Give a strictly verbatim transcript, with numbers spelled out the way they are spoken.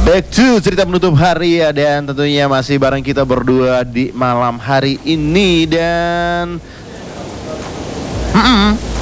Back to cerita penutup hari ya, dan tentunya masih bareng kita berdua di malam hari ini. Dan mm -mm.